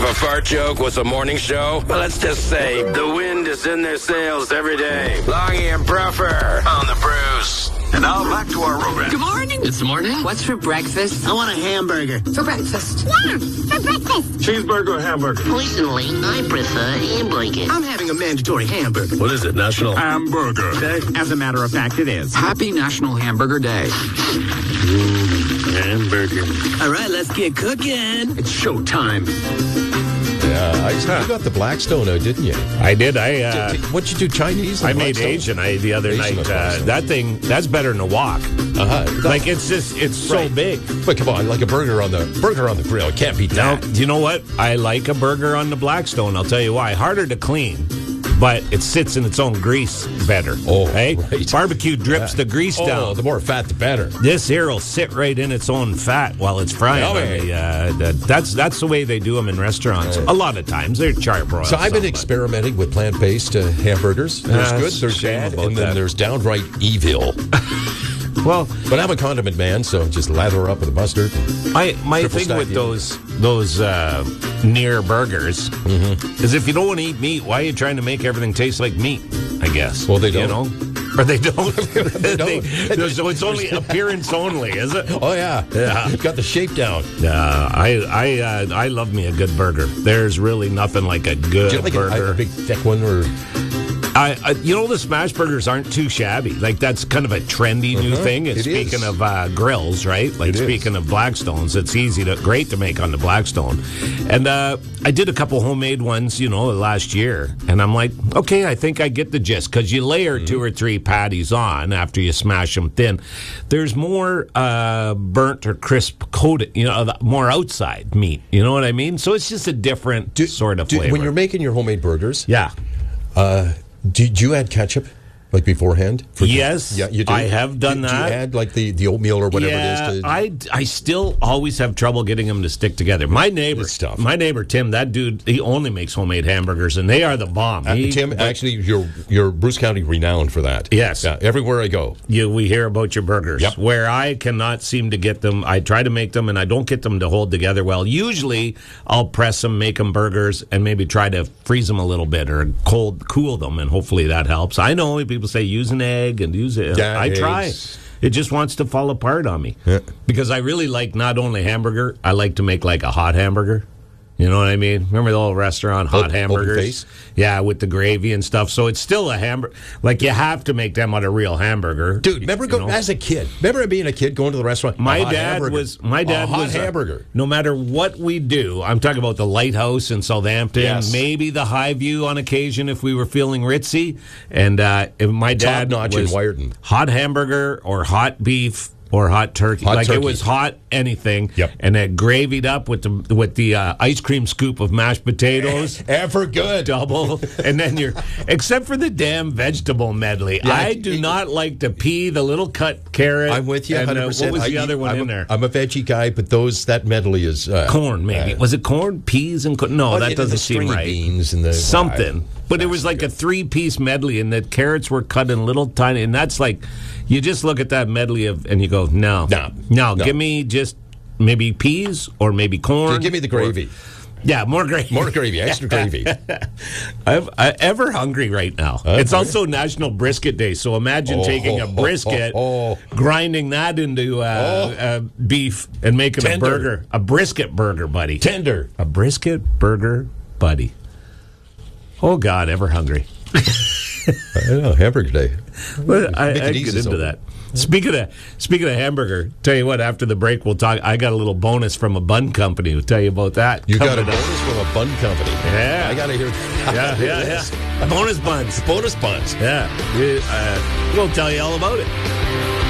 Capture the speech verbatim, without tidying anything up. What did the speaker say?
a fart joke was a morning show? Well, let's just say the wind is in their sails every day. Longy and Bruffer on the Bruce. And now back to our program. Good morning. It's morning. What's for breakfast? I want a hamburger. For breakfast. Yeah, for breakfast. Cheeseburger or hamburger? Personally, I prefer hamburger. I'm having a mandatory hamburger. What is it, National Hamburger. Okay. As a matter of fact, it is. Happy National Hamburger Day. Hamburger. All right, let's get cooking. It's showtime. Yeah, I, you got the Blackstone out, didn't you? I did. I uh, Did- What'd you do, Chinese? I and made Blackstone? Asian I the other Asian night. with Uh, Blackstone. that thing, that's better than a wok. Uh-huh. Like it's just, it's so Right. big. But come on, like a burger on the burger on the grill. Can't beat Now, that. you know what? I like a burger on the Blackstone. I'll tell you why. Harder to clean, but it sits in its own grease better. Oh, hey? right. Barbecue drips the grease Oh, down. the more fat, the better. This here will sit right in its own fat while it's frying. Yummy. on the, uh, that- that's that's the way they do them in restaurants. A lot of times they're charbroiled. So I've been some, but- experimenting with plant-based uh, hamburgers. There's Uh, good, there's shame bad, about and then that. there's downright evil. Well, But I'm a condiment man, so just lather her up with a mustard. and- my my Triple thing stack with the- those those uh, near burgers Mm-hmm. is if you don't want to eat meat, why are you trying to make everything taste like meat? I guess. Well, they You don't. know? Or they don't. They don't. They- so it's only appearance only, is it? Oh yeah, Yeah. Got the shape down. Uh, I I uh, I love me a good burger. There's really nothing like a good Do you like a, burger. a big thick one or? I, I, you know, the smash burgers aren't too shabby. Like that's kind of a trendy new Uh-huh. thing. And It speaking is. of uh, grills, right? Like It is. speaking of Blackstones, it's easy to great to make on the Blackstone. And uh, I did a couple homemade ones, you know, last year, and I'm like, okay, I think I get the gist because you layer Mm-hmm. two or three patties on after you smash them thin. There's more uh, burnt or crisp coated, you know, the- more outside meat. You know what I mean? So it's just a different Do- sort of do- flavor. When you're making your homemade burgers, yeah. uh, did you add ketchup like beforehand? For- Yes, yeah, you do. I have done do, that. Do you add like the, the oatmeal or whatever yeah, it is? To, I, I still always have trouble getting them to stick together. My neighbor, It's tough. my neighbor Tim, that dude, he only makes homemade hamburgers, and they are the bomb. Uh, He- Tim, actually, you're you're Bruce County renowned for that. Yes. Yeah, everywhere I go. you, we hear about your burgers. Yep. Where I cannot seem to get them, I try to make them, and I don't get them to hold together well. Usually, I'll press them, make them burgers, and maybe try to freeze them a little bit or cold cool them, and hopefully that helps. I know people say use an egg and use it. Yeah, I try. eggs. It just wants to fall apart on me. Yeah. Because I really like not only hamburger, I like to make like a hot hamburger. You know what I mean? Remember the old restaurant hot Open- hamburgers? open face? Yeah, with the gravy and stuff. So it's still a hamburger. Like you have to make them out of real hamburger. Dude, remember You go, know? as a kid? Remember being a kid going to the restaurant? My A hot dad hamburger. was my dad a hot was a- hamburger. no matter what we do, I'm talking about the Lighthouse in Southampton, Yes. maybe the Highview on occasion if we were feeling ritzy. And uh, if my dad Top-notch in was Wyerton. hot hamburger or hot beef or hot turkey. Hot like it turkey. was hot anything. Yep. And then gravied up with the with the uh, ice cream scoop of mashed potatoes. Ever good. Double, and then you're, except for the damn vegetable medley. Yeah, I it- do it- not like the pea, the little cut carrot. I'm with you and, one hundred uh, percent. what was the I- other one I'm in a, there? I'm a veggie guy, but those that medley is... Uh, Corn, maybe. uh, was it corn? Peas and corn? No, oh, that yeah, doesn't the seem stringy right. beans and the... Something. uh, But it was like a three-piece medley, and the carrots were cut in little tiny, and that's like, you just look at that medley of, and you go, no, No. no, No. give me just maybe peas or maybe corn. Give me the gravy. Or- yeah, more gravy. More gravy, extra gravy. I'm, I'm ever hungry right now. Okay. It's also National Brisket Day, so imagine Oh, taking a oh, brisket, oh, oh. grinding that into uh, uh, beef, and making Tender. a burger, a brisket burger, buddy. Tender. A brisket burger, buddy. Oh God, ever hungry? I don't know, hamburger day. Well, I, Make it I easy, get into so- that. Speaking of speaking of hamburger, tell you what. After the break, we'll talk. I got a little bonus from a bun company. We'll tell you about that. You got a coming up. bonus from a bun company. Yeah. I got to hear Yeah, yeah, yeah. Bonus buns. Bonus buns. Yeah, we, uh, we'll tell you all about it.